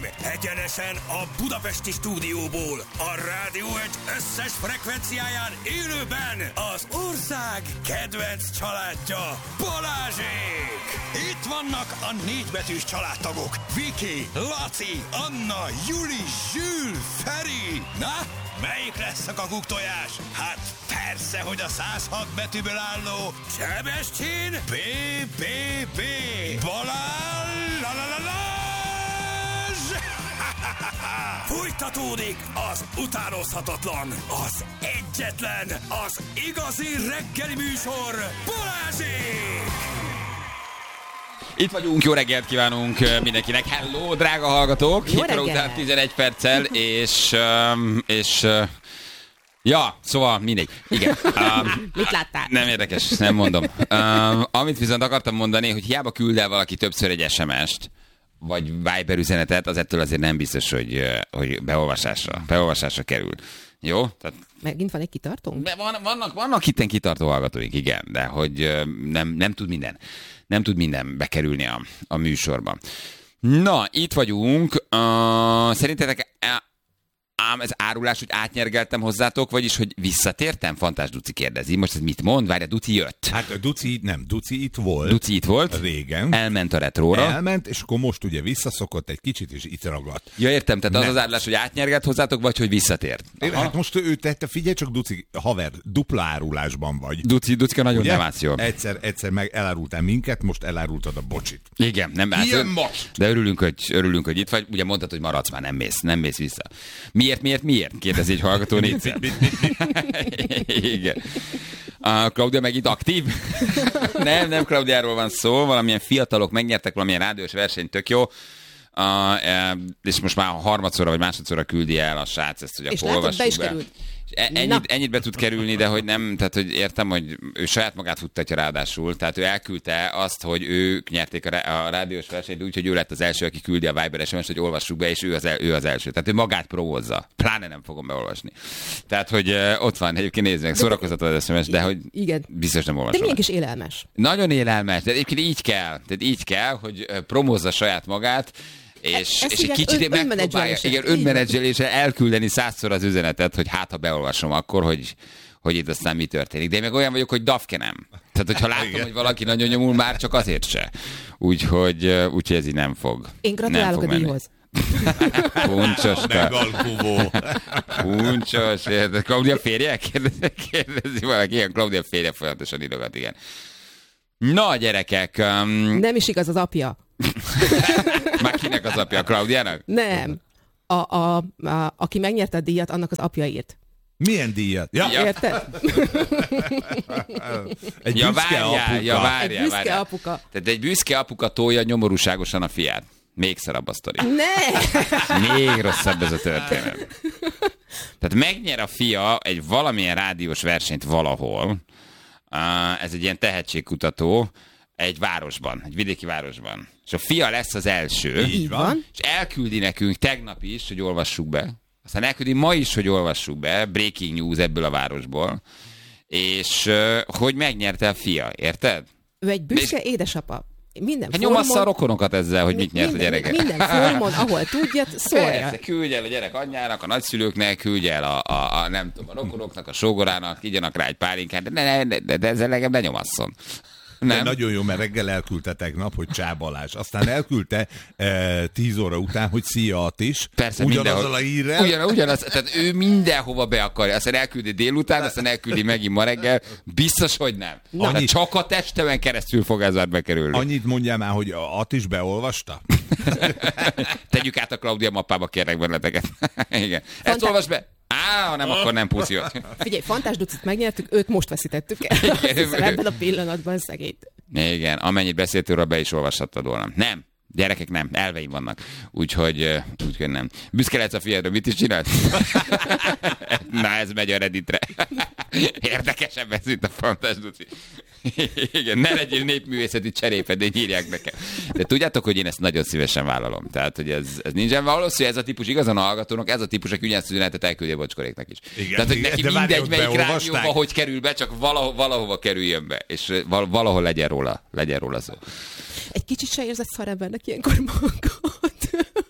uraim! Egyenesen a budapesti stúdióból, a Rádió Egy összes frekvenciáján élőben az ország kedvenc családja, Balázsék! Itt vannak a négybetűs családtagok, Viki, Laci, Anna, Juli, Zsül, Feri. Na, melyik lesz a kakuktojás? Hát persze, hogy a 106 betűből álló Sebestyén BBB Balázs! Fújtatódik az utánozhatatlan, az egyetlen, az igazi reggeli műsor, Balázsék! Itt vagyunk, jó reggelt kívánunk mindenkinek. Hello, drága hallgatók! Jó 7 óra után 11 perccel, és ja, szóval mindegy. Igen. Mit láttál? Nem érdekes, nem mondom. Amit viszont akartam mondani, hogy hiába küld el valaki többször egy SMS-t, vagy Viber üzenetet, az ettől azért nem biztos, hogy beolvasásra kerül. Jó? Tehát Megint van egy kitartónk? Vannak itten kitartó hallgatóink, igen, de hogy nem tud minden bekerülni a műsorba. Na, itt vagyunk. Szerintetek ám ez árulás, hogy átnyergeltem hozzátok, vagyis, hogy visszatértem? Fantás Duci kérdezi. Most ez mit mond? Várja, Duci jött. Hát Duci itt volt. Duci itt volt. Régen. Elment a retróra. Elment, és akkor most ugye visszaszokott egy kicsit, és itt ragadt. Ja, értem, tehát az árulás, hogy átnyergelt hozzátok, vagy hogy visszatért? Hát most ő tette, figyelj csak, Duci, haver, dupla árulásban vagy. Ducika nagyon ugye? nem állsz jól. Egyszer meg elárultál minket, most elárultad a bocsit. Igen, nem állsz. Ilyen most! De örülünk, hogy itt vagy. Ugye mondtad, hogy maradsz már, nem mész vissza. Miért? Kérdezi egy hallgató négyszer. Igen. Klaudia megint aktív? Nem Klaudiáról van szó, valamilyen fiatalok megnyertek valamilyen rádiós versenyt, tök jó. És most már harmadszorra vagy másodszorra küldi el a srác ezt, hogy és akkor látod, be is olvassuk be. került. Ennyit be tud kerülni, de hogy nem, tehát hogy értem, hogy ő saját magát futtatja ráadásul, tehát ő elküldte azt, hogy ők nyerték a rádiós versenyt úgy, hogy ő lett az első, aki küldi a Viber SMS-t, hogy olvassuk be, és ő az első. Tehát ő magát provózza. Pláne nem fogom beolvasni. Tehát, hogy ott van, egyébként nézd meg, szórakoztató az SMS, de hogy igen. Biztos nem olvasom. De milyen kis élelmes. Nagyon élelmes, de egyébként így kell, hogy promózza saját magát, és egy kicsit megpróbálja önmenedzseléssel elküldeni 100-szor az üzenetet, hogy hát ha beolvasom akkor, hogy itt aztán mi történik. De én meg olyan vagyok, hogy dafkenem. Tehát, hogyha látom, hogy valaki nagyon nyomul, már csak azért se. Úgyhogy ez így nem fog. Én gratulálok a díjhoz. Puncsoska. Megalkuvó. Puncsos. Klaudia férje? Kérdezi valaki. Igen, Klaudia férje folyamatosan írogat, igen. Na, gyerekek. Nem is igaz az apja. Már kinek az apja? A Klaudiának? Nem. Aki megnyerte a díjat, annak az apja írt. Milyen díjat? Ja. Érted? Egy büszke apuka. Tehát egy büszke apuka tolja nyomorúságosan a fiát. Még szarabb a sztori. Ne! Még rosszabb ez a történet. Tehát megnyer a fia egy valamilyen rádiós versenyt valahol. Ez egy ilyen tehetségkutató egy városban, egy vidéki városban. És a fia lesz az első. Így van. És elküldi nekünk tegnap is, hogy olvassuk be. Aztán elküldi ma is, hogy olvassuk be. Breaking news ebből a városból. És hogy megnyerte a fia, érted? Ő egy büszke édesapa. Minden hát nyomassza a rokonokat ezzel, hogy mit nyert a gyereke. Minden fórumon, ahol tudja, szólja. Persze, küldj el a gyerek anyjának, a nagyszülőknek, küldj el a nem tudom, a rokonoknak, a sógorának, igyanak rá egy pálinkát, de ezzel legalább ne nyomasszon. Nem? Nagyon jó, mert reggel elküldte tegnap, hogy Csá Balázs. Aztán elküldte 10 óra után, hogy szia Attis. Persze, ugyanazzal a hírrel. Ugyanaz, tehát ő mindenhova be akarja. Aztán elküldi délután, aztán elküldi megint ma reggel. Biztos, hogy nem. Csak a testemen keresztül fog ez már bekerülni. Annyit mondjál már, hogy Attis beolvasta? Tegyük át a Klaudia mappába, kérlek benneteket. Igen. Ezt olvasd be! Ha nem, akkor nem pusziot. Figyelj, Fantás Ducit megnyertük, őt most veszítettük el. Ebben a pillanatban szegényt. Igen, amennyit beszéltőről be is olvashattad volna. Nem, gyerekek nem, elveim vannak. Úgyhogy nem. Büszke lehetsz a fiadra, mit is csinált? Na, ez megy a Redditre. Érdekesebb ez itt a Fantás Duci. Igen, ne legyél népművészeti cserépedény, írják nekem. De tudjátok, hogy én ezt nagyon szívesen vállalom. Tehát, hogy ez nincsen valószínű, ez a típus igazán a hallgatónak, ez a típus, aki ugyanezt az üzenetet elküldi a bocskoréknak is. Igen, tehát, hogy neki mindegy, melyik rádióba, hogy hogy kerül be, csak valahova kerüljön be. És valahol legyen róla szó. Egy kicsit se érzed szarembernek ilyenkor magad.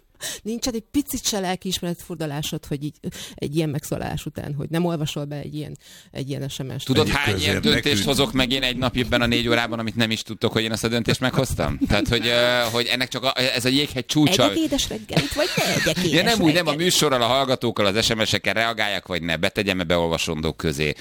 nincs egy picit se lelkiismeretfordulásod, hogy így egy ilyen megszólalás után, hogy nem olvasol be egy ilyen SMS-t. Tudod, hány ilyen döntést hozok meg én egy nap ebben a 4 órában, amit nem is tudtok, hogy én azt a döntést meghoztam? Tehát, hogy ennek csak ez a jéghegy csúcsa. Egyek édes reggelit, vagy ne egyek édes Ja, nem úgy, nem a reggelit. műsorral, a hallgatókkal, az SMS-ekkel reagáljak, vagy ne, betegyem-e beolvasondók közé.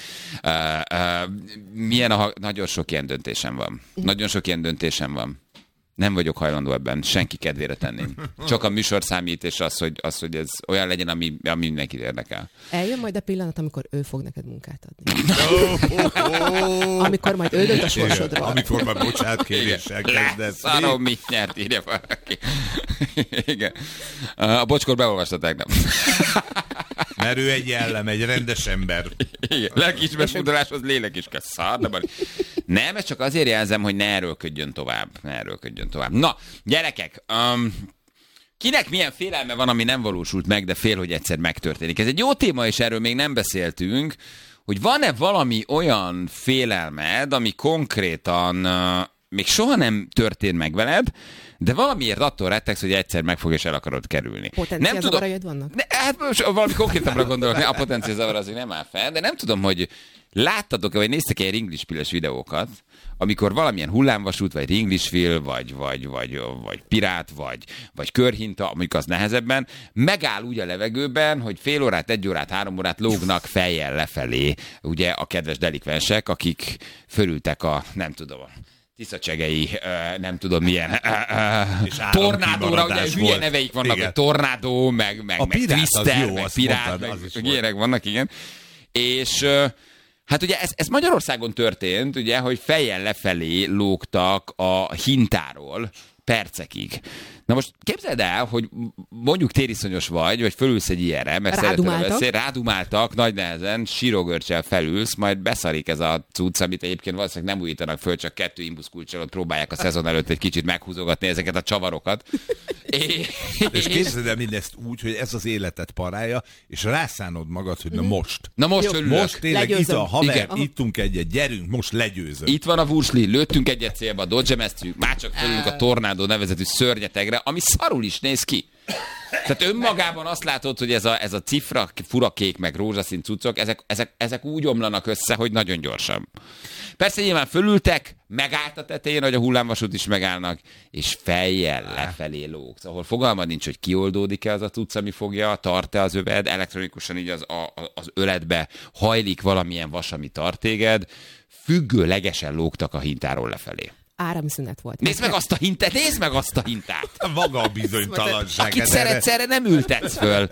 Nagyon sok ilyen döntésem van. Nagyon sok ilyen döntésem van. Nem vagyok hajlandó ebben senki kedvére tenni. Csak a műsor számít, és az, hogy ez olyan legyen, ami mindenkit érdekel. Eljön majd a pillanat, amikor ő fog neked munkát adni. Amikor majd ő dönt a sorsodról. Amikor már bocsánatkéréssel kezdett. Szarom, mit nyert, írja valaki. Igen. A bocskor beolvasta tegnap. Mert ő egy jellem, egy rendes ember. Igen. Lelkiismeretforduláshoz lélek is kell. Szar, nem, ez csak azért jelzem, hogy ne erőlködjön tovább. Na, gyerekek, kinek milyen félelme van, ami nem valósult meg, de fél, hogy egyszer megtörténik. Ez egy jó téma, és erről még nem beszéltünk, hogy van-e valami olyan félelmed, ami konkrétan még soha nem történt meg veled, de valamiért attól rettegsz, hogy egyszer megfog és el akarod kerülni. Potenciálzavaraid vannak? Hát most valami konkrétabbra gondolok, a potenciálzavar azért nem áll fel, de nem tudom, hogy láttatok-e, vagy néztek-e ringlispilles videókat, amikor valamilyen hullámvasút, vagy ringlisfil, vagy pirát, vagy körhinta, amikor az nehezebben, megáll úgy a levegőben, hogy fél órát, 1 órát, 3 órát lógnak fejjel lefelé, ugye a kedves delikvensek, akik fölültek a, nem tudom, tiszacsegei, nem tudom milyen, tornádóra, ugye hülye neveik vannak, hogy tornádó, meg twister, meg pirát, meg ilyenek vannak, igen. És hát ugye ez Magyarországon történt, ugye, hogy fejjel lefelé lógtak a hintáról percekig. Na most képzeld el, hogy mondjuk tériszonyos vagy fölülsz egy ilyenre, mert rádumáltak nagy nehezen, sírogörcsel felülsz, majd beszarik ez a cucc, amit egyébként valószínűleg nem újítanak föl, csak 2 imbuszkulccsal próbálják a szezon előtt egy kicsit meghúzogatni ezeket a csavarokat. És képzeld el mindezt úgy, hogy ez az életet parálja, és rászánod magad, hogy na most. Na most fölülök. Most tényleg itt a haver, igen. ittunk egyet, gyerünk, most legyőzöm. Itt van a wursli, lőttünk egyet célba, dodgemeztük, már csak fölülünk a tornádó nevezetű szörnyetegre, ami szarul is néz ki. Tehát önmagában azt látod, hogy ez a cifra, furakék, meg rózsaszín cuccok, ezek úgy omlanak össze, hogy nagyon gyorsan. Persze nyilván fölültek, megállt a tetején, hogy a hullámvasút is megállnak, és fejjel lefelé lógsz. Ahol fogalmad nincs, hogy kioldódik-e az a cucc, ami fogja, tart-e az öved, elektronikusan így az öledbe hajlik valamilyen vas, ami tart téged, függőlegesen lógtak a hintáról lefelé. Áramszünet volt. Nézd meg azt a hintát! Maga a bizonytalanság. Akit szeretsz, erre nem ültetsz föl.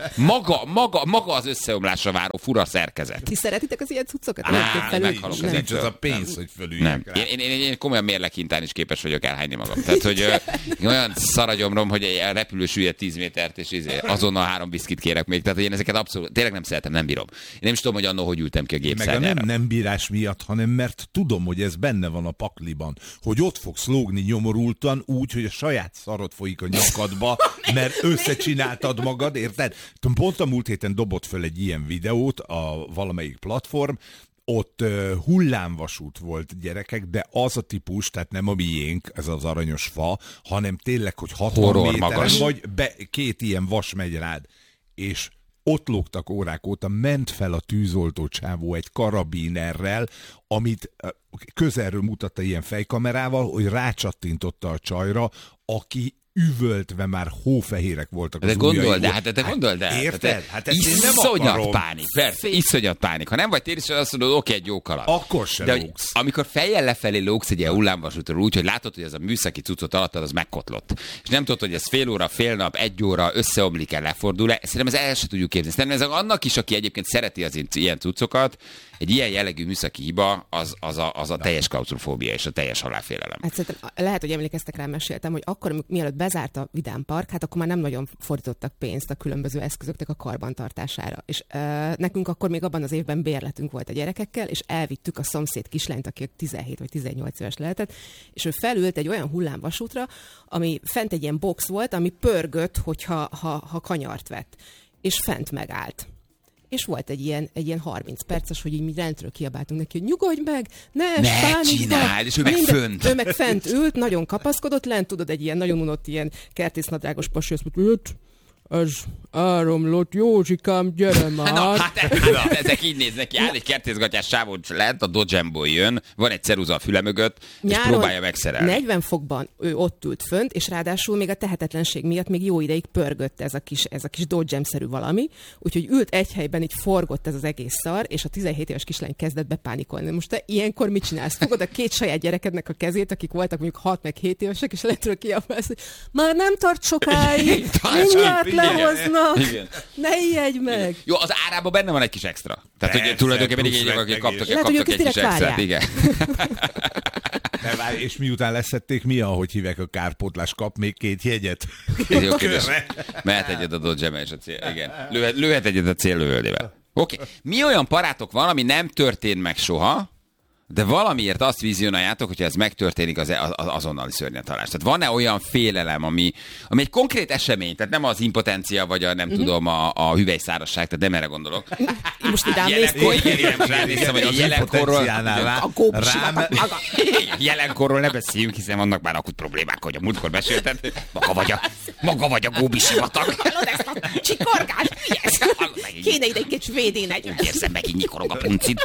Maga az összeomlásra váró fura szerkezet. Ti szeretitek az ilyen cuccokat? Meghalok Nincs ezektől. az a pénz, hogy fölüljek rá. Én komolyan mérleghintán is képes vagyok elhányni magam. Tehát, hogy olyan szaragyomrom, hogy egy repülő süllyed 10 métert, és azonnal 3 biszkit kérek még. Tehát, hogy én ezeket abszolút, tényleg nem szeretem, nem bírom. Én nem is tudom, hogy annól hogy ültem ki a gépszárnyára. Meg a nem bírás miatt, hanem mert tudom, hogy ez benne van a pakliban, hogy ott fogsz lógni nyomorultan úgy, hogy a saját szarod folyik a nyakadba, mert összecsináltad magad, érted? Pont a múlt héten dobott föl egy ilyen videót a valamelyik platform, ott hullámvasút volt, gyerekek, de az a típus, tehát nem a miénk, ez az aranyos fa, hanem tényleg, hogy 60 méteren vagy, 2 ilyen vas megy rád, és ott lógtak órák óta, ment fel a tűzoltó csávó egy karabinerrel, amit közelről mutatta ilyen fejkamerával, hogy rácsattintotta a csajra, aki üvöltve már hófehérek voltak az ujjai. De gondold el. Érted? Hát ezt én nem iszonyat akarom. pánik. Persze, iszonyat pánik. Ha nem vagy tér, azt mondod, oké, egy jó kalap. Akkor se de lógsz. Amikor fejjel lefelé lógsz egy ilyen hullámvasútról úgy, hogy látod, hogy ez a műszaki cuccot alattad, az megkotlott. És nem tudod, hogy ez fél óra, fél nap, 1 óra összeomlik-e, lefordul-e. Szerintem ez el se tudjuk képzelni. Szerintem ez annak is, aki egyébként szereti az ilyen cuccokat, egy ilyen jellegű műszaki hiba, az a teljes klaustrofóbia és a teljes halálfélelem. Hát szerintem lehet, hogy emlékeztek rá, meséltem, hogy akkor, mielőtt bezárt a Vidám Park, hát akkor már nem nagyon fordítottak pénzt a különböző eszközöknek a karbantartására. És nekünk akkor még abban az évben bérletünk volt a gyerekekkel, és elvittük a szomszéd kislányt, aki 17 vagy 18 éves lehetett, és ő felült egy olyan hullámvasútra, ami fent egy ilyen box volt, ami pörgött, hogyha ha kanyart vett. És fent megállt. És volt egy ilyen 30 perces, hogy így mi rendről kiabáltunk neki, hogy nyugodj meg, ne csináld, és ő meg fönt. Ő meg fent ült, nagyon kapaszkodott, lent tudod, egy ilyen nagyon unott ilyen kertésznadrágos pasi, azt mondta, ez áramlott, Józsikám, gyere már. Na, ezek így néznek ki. Áll egy kertészgatyás sávon lent, a Dodgemból jön, van egy ceruza a füle mögött, és próbálja megszerelni. 40 fokban ő ott ült fönt, és ráadásul még a tehetetlenség miatt még jó ideig pörgött ez a kis Dodgem-szerű valami, úgyhogy ült egy helyben, így forgott ez az egész szar, és a 17 éves kislány kezdett bepánikolni. Most te ilyenkor mit csinálsz? Fogod a két saját gyerekednek a kezét, akik voltak mondjuk 6 meg 7 évesek, és lehetőleg kiabálsz, hogy már nem tart sokáig, mindjárt lehoznak. Ne ijedj meg! Jó, az árában benne van egy kis extra. Tehát, hogy tulajdonképpen így akik kaptak egy kis extrát. Igen. És miután leszették, mi, ahogy hívják a kárpótlás, kap még 2 jegyet? Jó kérdés. Mehet egyet a Dodge-emmel és a cél. Igen. Lőhet egyet a céllövöldével. Oké. Mi olyan parátok van, ami nem történt meg soha, de valamiért azt vizionáljátok, hogyha ez megtörténik, az azonnali szörnyetalás. Tehát van-e olyan félelem, ami egy konkrét esemény, tehát nem az impotencia, vagy a nem tudom, a hüvelyszárasság, tehát nem erre gondolok. Most itt ránéztem, hogy a jelenkorról... Jelenkorról ne beszéljünk, hiszen vannak már akut problémák, hogy a múltkor mesélted. Maga vagy a Góbi sivatag. Hallod ezt a csikorgást? Mi ez? Kéne ide egy kis védén egy. Úgy érzem, megint nyikorog a puncid.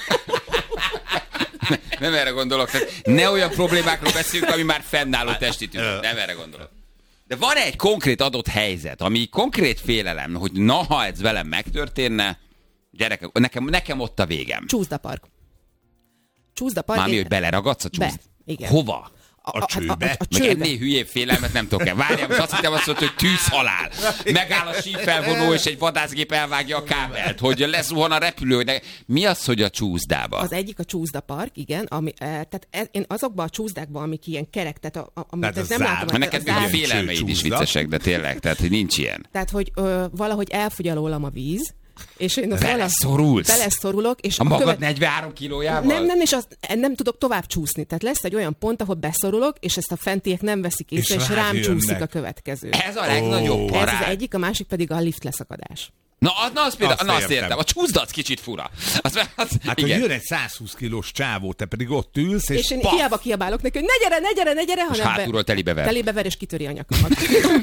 Nem erre gondolok. Tehát ne olyan problémákról beszéljünk, ami már fennálló testi tünet. Nem erre gondolok. De van egy konkrét adott helyzet, ami konkrét félelem, hogy na, ha ez velem megtörténne, gyerekek, nekem ott a végem. Csúszdapark. Mármi, hogy beleragadsz a csúszd? Igen. Hova? A csőbe? Meg ennél hülyébb félelmet nem tudok el. Várjál, most azt hittem, hogy tűzhalál. Megáll a sífelvonó, és egy vadászgép elvágja a kábelt, hogy lezuhan a repülő. Mi az, hogy a csúszdába? Az egyik a csúszdapark, igen. Tehát én azokban a csúszdákban, amik ilyen kerek, tehát amit nem látom. Neked még a félelmeid is viccesek, de tényleg, tehát nincs ilyen. Tehát, hogy valahogy elfogy alólam a víz, és én beleszorulok, és a magad 43 kilójával? Nem, és nem tudok tovább csúszni. Tehát lesz egy olyan pont, ahol beszorulok, és ezt a fentiek nem veszik észre, és rám csúszik a következő. Ez a legnagyobb parát. Ez az egyik, a másik pedig a lift leszakadás. Azt értem. A csúszdat kicsit fura. Hogy jön egy 120 kilós csávó, te pedig ott ülsz, és én hiába kiabálok neki, hogy ne gyere, hanem hátulról telibe ver, és kitöri a nyakamat.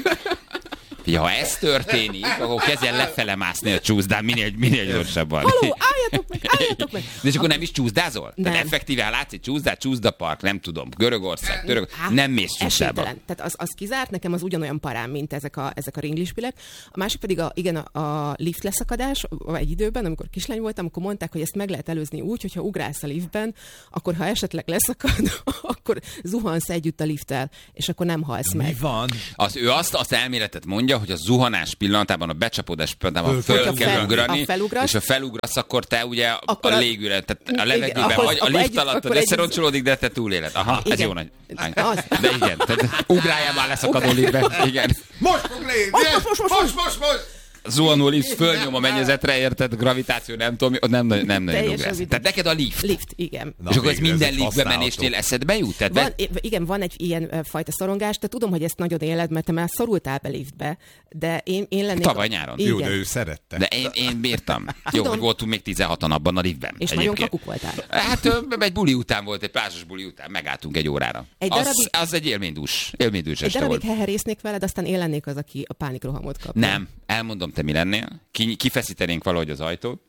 Ha ez történik, akkor kezdjen lefele mászni a csúszdán minél gyorsabban. Haló, álljatok meg! De és akkor nem is csúszdázol? Nem. Tehát effektíven látsz egy csúszdapark, nem tudom, Görögország, nem mész csúszdába. Tehát az kizárt, nekem az ugyanolyan parám, mint ezek a ringlispilek. A másik pedig a lift leszakadás, egy időben, amikor kislány voltam, akkor mondták, hogy ezt meg lehet előzni úgy, hogyha ugrálsz a liftben, akkor ha esetleg leszakad, akkor zuhansz együtt a lifttel, és akkor nem halsz meg. Mi van? Ő azt elméletet mondja, hogy a zuhanás pillanatában, a becsapódás pillanatában föl kell ugrani, és ha felugrasz, akkor te ugye a légűre, tehát a levegőben vagy, a lift alatt összeroncsolódik, de te túléled. Aha, igen. Ez jó nagy. De igen, tehát ugráljál már leszakadó liftbe. Igen. Most fog légni! Most! Zuhanó lift fölnyom a mennyezetre, érted? Gravitáció, nem tudom, nem nagyon ugrálsz. Tehát neked a lift. Lift, igen. És akkor ez minden liftbe menésnél eszedbe jut? Igen, van egy ilyen fajta szorongás, de tudom, hogy ezt nagyon éled, mert te már szorultál be liftbe, de én lennék... Tavaly nyáron. Jó, de ő szerette. De én bírtam. Jó, hogy voltunk még 16-an abban a liftben. És nagyon kakuk voltál. Hát egy buli után volt, egy plázsos buli után, megálltunk egy órára. Az egy élménydús este volt. Egy darabig heherésznék veled, aztán én lennék az, aki a pánikrohamot kap. Nem, elmondom, te mi lennél? Kifeszítenénk valahogy az ajtót.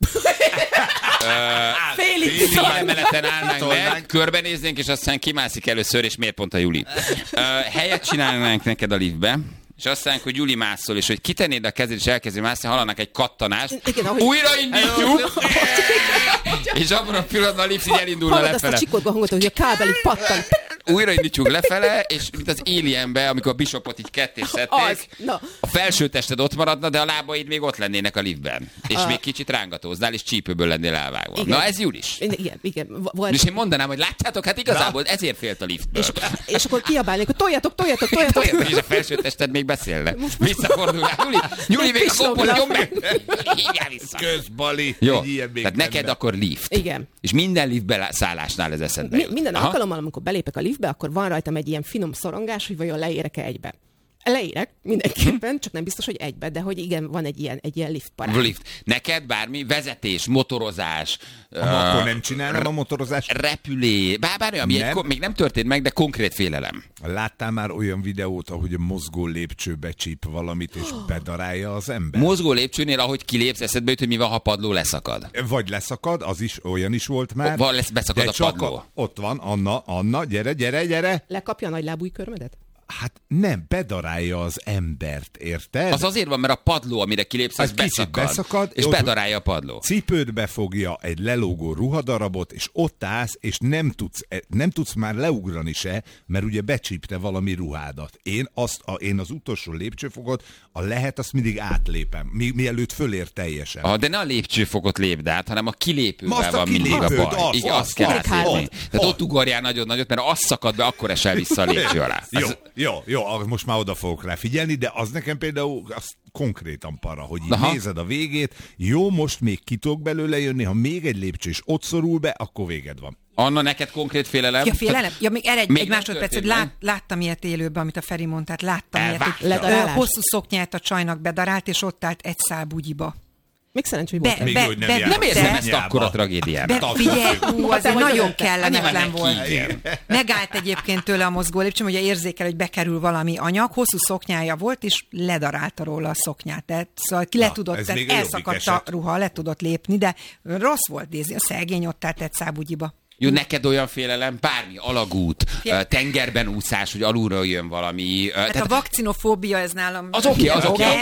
Félig emeleten állnánk meg, körbenéznénk, és aztán kimászik először, és miért pont a Juli. Helyet csinálnánk neked a liftbe, és azt mondják, hogy Juli mászol, és hogy kitennéd a kezed, és elkezdi mászni, hallanak egy kattanást, újraindítjuk, és abban a pillanatban a lift így elindulna lefele. Hallod azt a csikorgó hangot, hogy a kábel így pattan. Újraindítjuk lefele, és mint az Alienbe, amikor a Bishopot így ketté szedték, a felső tested ott maradna, de a lábaid még ott lennének a liftben. És még kicsit rángatóznál, és csípőből lennél elvágva. Igen. Na ez Julis. Igen. És én mondanám, hogy látjátok, hát igazából ezért félt a liftből. És akkor kiabálnék, hogy toljatok. És a felső tested még beszélne. Visszafordulnál. Juli, még a kompot, nyom meg. Hívjál vissza. Közbali. Jó, tehát neked akkor lift. Igen. És minden liftbe szállásnál ez eszedbe jut. Minden alkalommal, amikor belépek a liftbe, akkor van rajtam egy ilyen finom szorongás, hogy vajon leérek-e egybe. Leírek mindenképpen, csak nem biztos, hogy egybe, de hogy igen, van egy ilyen lift parán. Lift. Neked bármi vezetés, motorozás, Akkor nem csinálom a motorozást. repülé, bármi, ami még nem történt meg, de konkrét félelem. Láttál már olyan videót, ahogy a mozgó lépcsőbe csíp valamit, és bedarálja az ember? Mozgó lépcsőnél, ahogy kilépsz, eszedbe jut, hogy mi van, ha a padló leszakad. Vagy leszakad, az is, olyan is volt már. Beszakad de a padló. Ott van, Anna, gyere. Lekapja a nagy lábúj körmedet? Hát nem, bedarálja az embert, érted? Az azért van, mert a padló, amire kilépsz, az beszakad, és bedarálja a padló. Cipőt befogja egy lelógó ruhadarabot, és ott állsz, és nem tudsz már leugrani se, mert ugye becsípte valami ruhádat. Én az utolsó lépcsőfokot, azt mindig átlépem, mielőtt fölér teljesen. De ne a lépcsőfokot lépd át, hanem a kilépővel van mindig a kilépőt, baj. Igen, azt kell átlépni. Tehát ott ugorjál nagyon-nagyot, mert az szakad be, akkor esel vissza a lépcső alá. Jó, most már oda fogok rá figyelni, de az nekem például az konkrétan para, hogy így nézed a végét, jó, most még ki tudok belőle jönni, ha még egy lépcső is ott szorul be, akkor véged van. Anna, neked konkrét félelem? Ja, félelem? Ja, még egy másodperc, hogy láttam ilyet élőben, amit a Feri mondta, láttam ilyet, hogy hosszú szoknyát a csajnak bedarált, és ott állt egy szál bugyiba. Még szerencsé, hogy Még hogy nem érzem ezt akkora tragédiának. Figyelj, azért nagyon kellemetlen volt. Megállt egyébként tőle a mozgó lépcső, ugye érzékel, hogy bekerül valami anyag, hosszú szoknyája volt, és ledarálta róla a szoknyát. Tehát, szóval elszakadt a ruha, le tudott lépni, de rossz volt, Dézi, a szegény ott állt egy szábugyiba. Jó, neked olyan félelem, bármi, alagút, tengerben úszás, hogy alulról jön valami. Hát a vakcinofóbia, ez nálam... Az oké.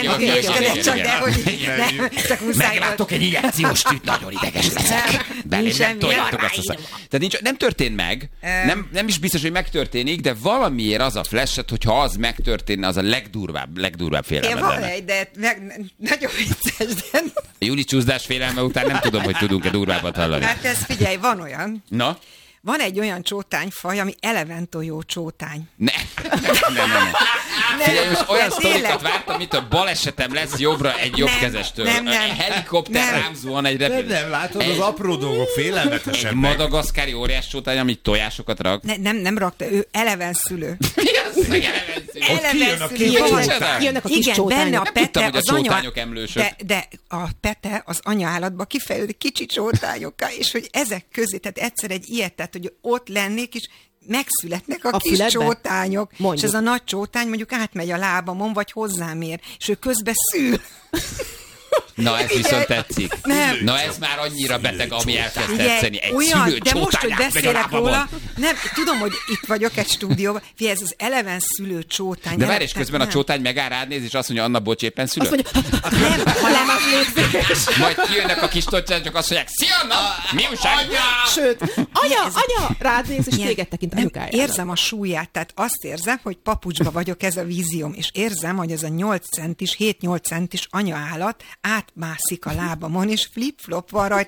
Meglátok egy injekciós tűt, nagyon ideges leszek. Belém toljátok azt a Tehát nem történt meg, nem is biztos, hogy megtörténik, de valamiért az a flash-et, hogyha az megtörténne, az a legdurvább félelem. Van egy, de nagyon vicces, de... Júli csúszdás félelme után nem tudom, hogy tudunk-e durvábbat hallani. Hát ez figyelj, van olyan. Na? Van egy olyan csótányfaj, ami eleventojó csótány. Ne. Figyelj, most olyan sztorikat vártam, mint a balesetem lesz jobbra egy jobbkezestől. Nem. Helikopter rám zuhan egy repülő. Nem látod, az apró dolgok félelmetesen. Egy madagaszkári óriás csótány, ami tojásokat rak. Nem rakta, ő eleven szülő. Mi az, meg eleven szülő? Jönnek a kis csótányok. Benne a Pete, az csótányok emlősök. De a Pete az anyaállatba kifejlődik kicsi csótányokká, és hogy ezek közé, tehát egyszer egy ilyet, tehát hogy ott lennék, és megszületnek a kis füledbe? Csótányok, mondjuk. És ez a nagy csótány mondjuk átmegy a lábamon, vagy hozzám ér, és ő közben szül. Na, ez viszont tetszik. Nem. Na, ez már annyira beteg, ami elkezd tetszeni. Egy olyan, szülő de most, hogy beszélek róla, nem, tudom, hogy itt vagyok egy stúdióban, ez az eleven szülő csótány. De várj, és közben a csótány megáll rád néz, és azt mondja, Anna, bocs, éppen szülött. Azt mondja, nem, hanem az létszés. Majd kijönnek a kis tocsányok, azt mondják, szia, Anna, mi újság? Sőt, anya, rád néz, és téged tekint anyukájára. Érzem a súlyát, tehát azt érzem, hogy papucsba vagyok, ez a vízióm, és érzem, hogy ez a 7-8 centis anyaállat átmászik a lábamon, és flip-flop van rajta,